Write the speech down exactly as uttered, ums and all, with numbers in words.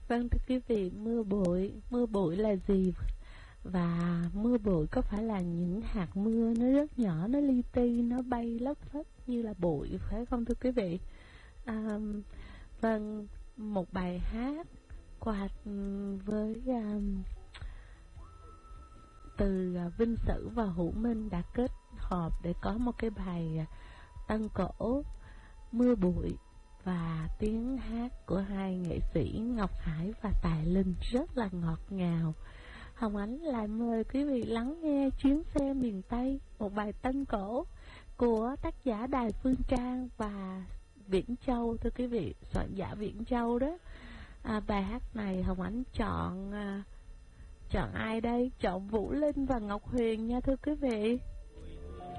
Vâng thưa quý vị, mưa bụi, mưa bụi là gì? Và mưa bụi có phải là những hạt mưa nó rất nhỏ, nó li ti, nó bay lất phất như là bụi phải không thưa quý vị? À, vâng, một bài hát quạt với um, từ Vinh Sử và Hữu Minh đã kết hợp để có một cái bài tân cổ Mưa Bụi, và tiếng hát của hai nghệ sĩ Ngọc Hải và Tài Linh rất là ngọt ngào. Hồng Ánh lại mời quý vị lắng nghe Chuyến Xe Miền Tây, một bài tân cổ của tác giả Đài Phương Trang và Viễn Châu thưa quý vị, soạn giả Viễn Châu đó. À, bài hát này Hồng Ánh chọn à, chọn ai đây? Chọn Vũ Linh và Ngọc Huyền nha thưa quý vị.